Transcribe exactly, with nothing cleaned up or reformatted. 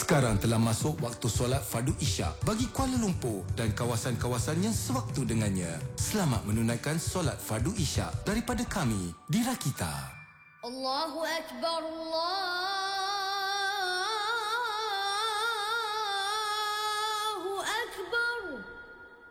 Sekarang telah masuk waktu solat fardu Isyak bagi Kuala Lumpur dan kawasan-kawasan yang sewaktu dengannya. Selamat menunaikan solat fardu Isyak daripada kami di Rakita. Allahu Akbar, Allah